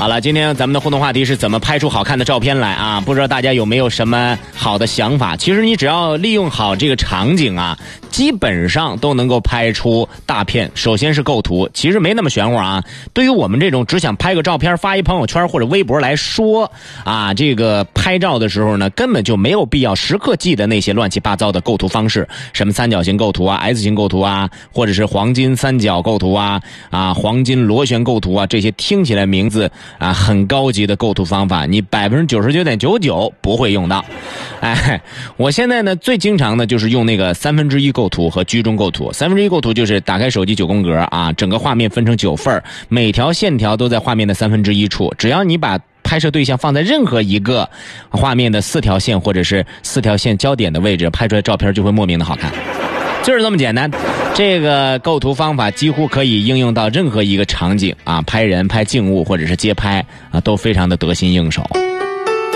好了，今天咱们的互动话题是怎么拍出好看的照片来啊？不知道大家有没有什么好的想法？其实你只要利用好这个场景啊，基本上都能够拍出大片。首先是构图，其实没那么玄乎啊。对于我们这种只想拍个照片发一朋友圈或者微博来说啊，这个拍照的时候呢，根本就没有必要时刻记得那些乱七八糟的构图方式，什么三角形构图啊、S 型构图啊，或者是黄金三角构图啊、黄金螺旋构图啊，这些听起来名字啊很高级的构图方法，你 99.99% 不会用到。我现在呢最经常的就是用那个1/3构图和居中构图。1/3构图就是打开手机9宫格啊，整个画面分成9份，每条线条都在画面的1/3处，只要你把拍摄对象放在任何一个画面的4条线或者是4条线交点的位置，拍出来照片就会莫名的好看，就是这么简单。这个构图方法几乎可以应用到任何一个场景啊，拍人、拍静物或者是街拍啊，都非常的得心应手。